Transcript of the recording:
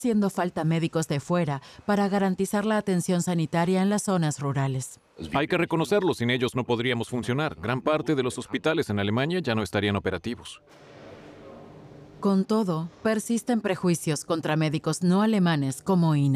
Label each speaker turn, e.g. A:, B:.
A: haciendo falta médicos de fuera para garantizar la atención sanitaria en las zonas rurales.
B: Hay que reconocerlo, sin ellos no podríamos funcionar. Gran parte de los hospitales en Alemania ya no estarían operativos.
A: Con todo, persisten prejuicios contra médicos no alemanes como Ina.